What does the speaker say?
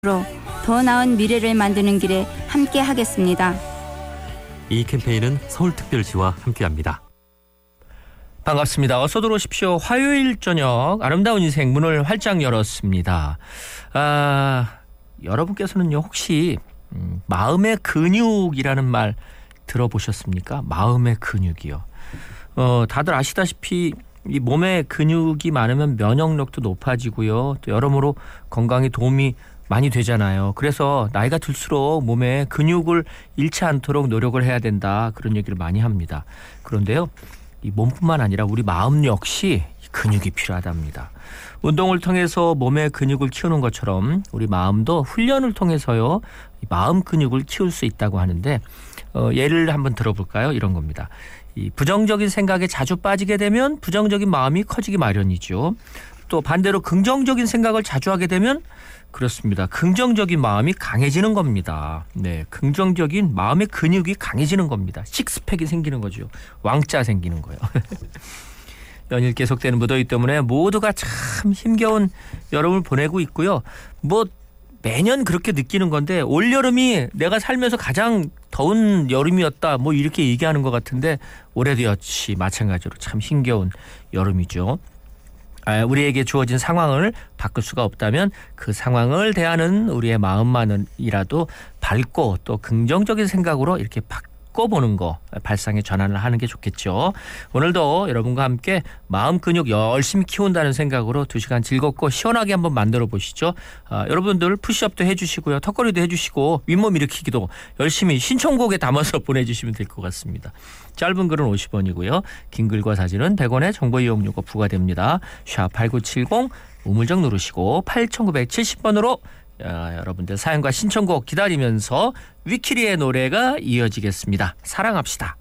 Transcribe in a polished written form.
더 나은 미래를 만드는 길에 함께 하겠습니다. 이 캠페인은 서울특별시와 함께합니다. 반갑습니다. 어서 들어오십시오. 화요일 저녁 아름다운 인생 문을 활짝 열었습니다. 여러분께서는요 혹시 마음의 근육이라는 말 들어보셨습니까? 마음의 근육이요. 다들 아시다시피 이 몸에 근육이 많으면 면역력도 높아지고요. 또 여러모로 건강에 도움이 많이 되잖아요. 그래서 나이가 들수록 몸에 근육을 잃지 않도록 노력을 해야 된다. 그런 얘기를 많이 합니다. 그런데요. 이 몸뿐만 아니라 우리 마음 역시 근육이 필요하답니다. 운동을 통해서 몸의 근육을 키우는 것처럼 우리 마음도 훈련을 통해서요. 마음 근육을 키울 수 있다고 하는데 예를 한번 들어볼까요? 이런 겁니다. 이 부정적인 생각에 자주 빠지게 되면 부정적인 마음이 커지기 마련이죠. 또 반대로 긍정적인 생각을 자주 하게 되면 그렇습니다. 긍정적인 마음이 강해지는 겁니다. 네, 긍정적인 마음의 근육이 강해지는 겁니다. 식스팩이 생기는 거죠. 왕자 생기는 거예요. 연일 계속되는 무더위 때문에 모두가 참 힘겨운 여름을 보내고 있고요. 매년 그렇게 느끼는 건데 올여름이 내가 살면서 가장 더운 여름이었다 이렇게 얘기하는 것 같은데 올해도 역시 마찬가지로 참 힘겨운 여름이죠. 우리에게 주어진 상황을 바꿀 수가 없다면 그 상황을 대하는 우리의 마음만이라도 밝고 또 긍정적인 생각으로 이렇게 바꿔보는 거 발상의 전환을 하는 게 좋겠죠. 오늘도 여러분과 함께 마음 근육 열심히 키운다는 생각으로 2시간 즐겁고 시원하게 한번 만들어 보시죠. 여러분들 푸시업도 해주시고요. 턱걸이도 해주시고 윗몸 일으키기도 열심히 신청곡에 담아서 보내주시면 될 것 같습니다. 짧은 글은 50원이고요. 긴 글과 사진은 100원의 정보 이용료가 부과됩니다. 샵8970 우물정 누르시고 8970번으로 여러분들 사연과 신청곡 기다리면서 위키리의 노래가 이어지겠습니다. 사랑합시다.